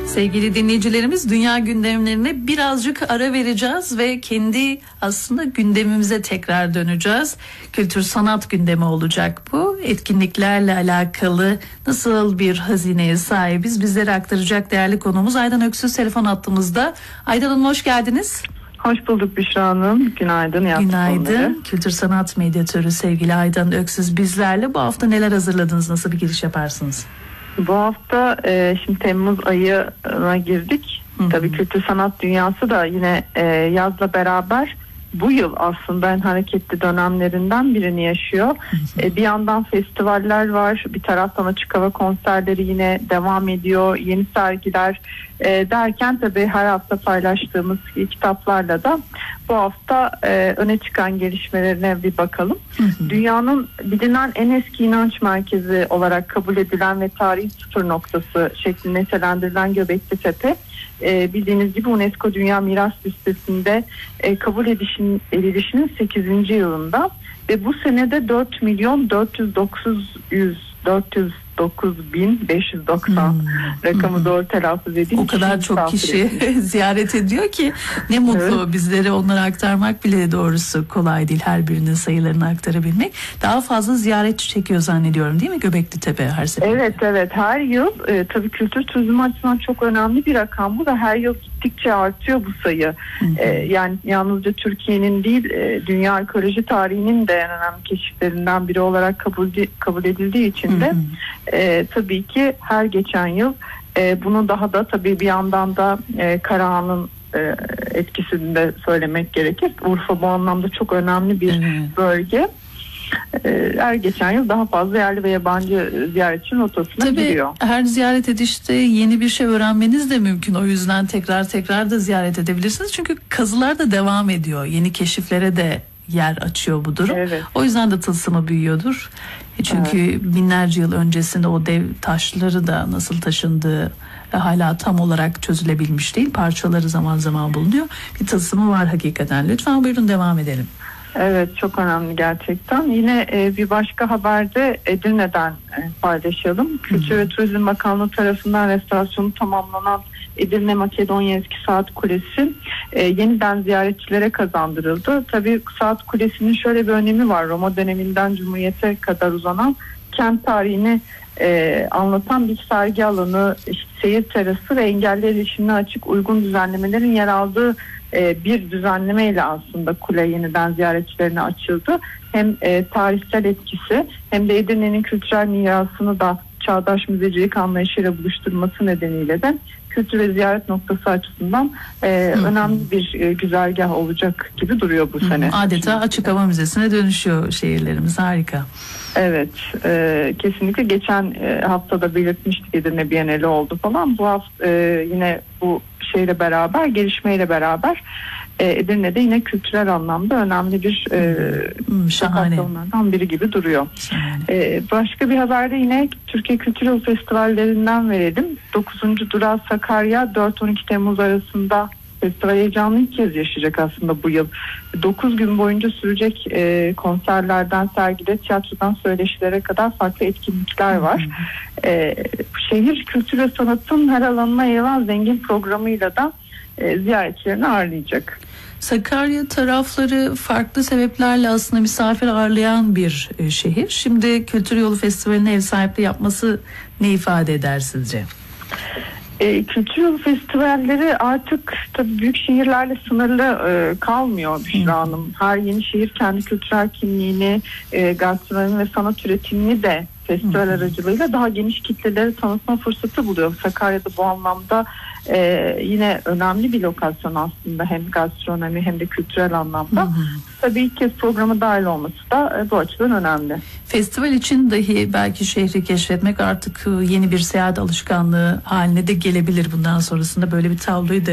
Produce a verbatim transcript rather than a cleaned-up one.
Sevgili dinleyicilerimiz, dünya gündemlerine birazcık ara vereceğiz ve kendi aslında gündemimize tekrar döneceğiz. Kültür sanat gündemi olacak bu. Etkinliklerle alakalı nasıl bir hazineye sahibiz bizlere aktaracak değerli konuğumuz Aydan Öksüz telefon hattımızda. Aydan Hanım, hoş geldiniz. Hoş bulduk Büşra Hanım. Günaydın. Günaydın. Kültür sanat medyatörü sevgili Aydan Öksüz bizlerle. Bu hafta neler hazırladınız? Nasıl bir giriş yaparsınız? Bu hafta e, şimdi Temmuz ayına girdik. Hı-hı. Tabii kültür sanat dünyası da yine e, yazla beraber bu yıl aslında en hareketli dönemlerinden birini yaşıyor. E, bir yandan festivaller var, bir taraftan açık hava konserleri yine devam ediyor, yeni sergiler e, derken tabii her hafta paylaştığımız kitaplarla da bu hafta e, öne çıkan gelişmelerine bir bakalım. Hı hı. Dünyanın bilinen en eski inanç merkezi olarak kabul edilen ve tarihi sıfır noktası şeklinde nitelendirilen Göbekli Tepe, e, bildiğiniz gibi UNESCO Dünya Miras Listesi'nde e, kabul edişin, edilişinin sekizinci yılında ve bu senede dört milyon dört yüz dokuz bin beş yüz doksan hmm. rakamı hmm. doğru telaffuz edeyim. O kadar çok kişi ziyaret ediyor ki ne mutlu, evet. Bizlere onları aktarmak bile doğrusu kolay değil, her birinin sayılarını aktarabilmek. Daha fazla ziyaretçi çekiyor zannediyorum, değil mi Göbekli Tepe her seferinde? Evet evet, her yıl e, tabii kültür turizmi açısından çok önemli bir rakam bu ve her yıl gittikçe artıyor bu sayı. Hmm. E, yani yalnızca Türkiye'nin değil, e, dünya arkeoloji tarihinin de en önemli keşiflerinden biri olarak kabul, kabul edildiği için de hmm. Ee, tabii ki her geçen yıl e, bunu daha da tabii bir yandan da e, Karahan'ın e, etkisini de söylemek gerekir. Urfa bu anlamda çok önemli bir hmm. bölge. E, her geçen yıl daha fazla yerli ve yabancı ziyaretçi rotasına tabii giriyor. Her ziyaret edişte yeni bir şey öğrenmeniz de mümkün. O yüzden tekrar tekrar da ziyaret edebilirsiniz. Çünkü kazılar da devam ediyor. Yeni keşiflere de yer açıyor bu durum. Evet. O yüzden de tılsımı büyüyordur. Çünkü evet. binlerce yıl öncesinde o dev taşları da nasıl taşındığı hala tam olarak çözülebilmiş değil. Parçaları zaman zaman bulunuyor. Bir tılsımı var hakikaten. Lütfen buyurun, devam edelim. Evet, çok önemli gerçekten. Yine e, bir başka haberde Edirne'den e, paylaşalım. Kültür Hı-hı. ve Turizm Bakanlığı tarafından restorasyonu tamamlanan Edirne Makedonya Eski Saat Kulesi e, yeniden ziyaretçilere kazandırıldı. Tabii Saat Kulesi'nin şöyle bir önemi var. Roma döneminden Cumhuriyet'e kadar uzanan kent tarihini e, anlatan bir sergi alanı, işte seyir terası ve engelli erişimine açık uygun düzenlemelerin yer aldığı e, bir düzenlemeyle aslında kule yeniden ziyaretçilerine açıldı. Hem e, tarihsel etkisi hem de Edirne'nin kültürel mirasını da çağdaş müzecilik anlayışıyla buluşturması nedeniyle de kültür ve ziyaret noktası açısından e, önemli bir e, güzergah olacak gibi duruyor bu sene. Adeta Şimdi. açık hava müzesine dönüşüyor şehirlerimiz, harika. Evet, e, kesinlikle geçen e, haftada belirtmiştik, Edirne Bienali oldu falan. Bu hafta e, yine bu şeyle beraber, gelişmeyle beraber e, Edirne'de yine kültürel anlamda önemli bir e, hmm, şahane onlardan biri gibi duruyor. E, başka bir haberde yine Türkiye Kültür Yolu Festivallerinden verelim. dokuzuncu durağı Sakarya, dört on iki Temmuz arasında festival heyecanını ilk kez yaşayacak aslında bu yıl. dokuz gün boyunca sürecek e, konserlerden sergide, tiyatrodan söyleşilere kadar farklı etkinlikler var. E, şehir kültür ve sanatın her alanına yayılan zengin programıyla da e, ziyaretçilerini ağırlayacak. Sakarya tarafları farklı sebeplerle aslında misafir ağırlayan bir e, şehir. Şimdi Kültür Yolu Festivali'ne ev sahipliği yapması ne ifade eder sizce? E, kültür yolu festivalleri artık tabii büyük şehirlerle sınırlı e, kalmıyor Büşra Hanım. Her yeni şehir kendi kültürel kimliğini, e, gastronomi ve sanat üretimini de festival Hı-hı. aracılığıyla daha geniş kitlelere tanıtma fırsatı buluyor. Sakarya'da bu anlamda e, yine önemli bir lokasyon aslında, hem gastronomi hem de kültürel anlamda. Hı-hı. Tabii ilk kez programa dahil olması da e, bu açıdan önemli. Festival için dahi belki şehri keşfetmek artık yeni bir seyahat alışkanlığı haline de gelebilir. Bundan sonrasında böyle bir tabloyu da